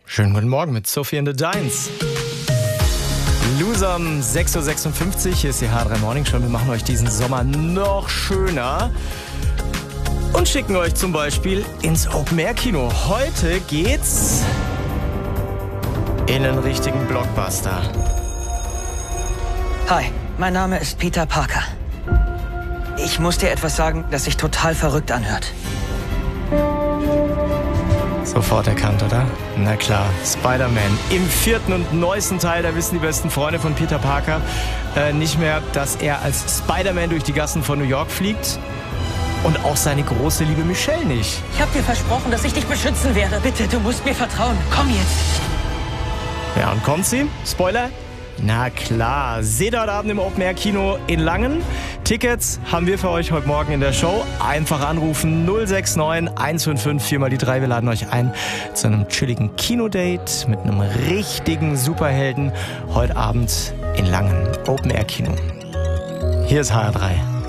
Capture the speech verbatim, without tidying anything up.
Schönen guten Morgen mit Sophie and the Giants. Loser um sechs Uhr sechsundfünfzig, hier ist die H drei Morning Show. Wir machen euch diesen Sommer noch schöner und schicken euch zum Beispiel ins Open-Air-Kino. Heute geht's in einen richtigen Blockbuster. Hi, mein Name ist Peter Parker. Ich muss dir etwas sagen, das sich total verrückt anhört. Sofort erkannt, oder? Na klar, Spider-Man. Im vierten und neuesten Teil, da wissen die besten Freunde von Peter Parker äh, nicht mehr, dass er als Spider-Man durch die Gassen von New York fliegt. Und auch seine große Liebe Michelle nicht. Ich hab dir versprochen, dass ich dich beschützen werde. Bitte, du musst mir vertrauen. Komm jetzt. Ja, und kommt sie? Spoiler? Na klar, seht heute Abend im Open-Air-Kino in Langen. Tickets haben wir für euch heute Morgen in der Show. Einfach anrufen null sechs neun eins fünf fünf vier mal die drei. Wir laden euch ein zu einem chilligen Kinodate mit einem richtigen Superhelden. Heute Abend in Langen, Open-Air-Kino. Hier ist H R drei.